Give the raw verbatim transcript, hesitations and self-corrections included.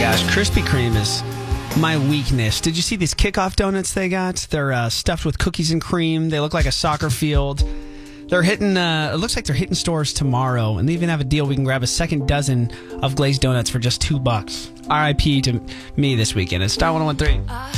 gosh, Krispy Kreme is my weakness. Did you see these kickoff donuts they got? They're uh, stuffed with cookies and cream. They look like a soccer field. They're hitting, uh, it looks like they're hitting stores tomorrow, and they even have a deal. We can grab a second dozen of glazed donuts for just two bucks. R I P to me this weekend. It's Star one oh one three.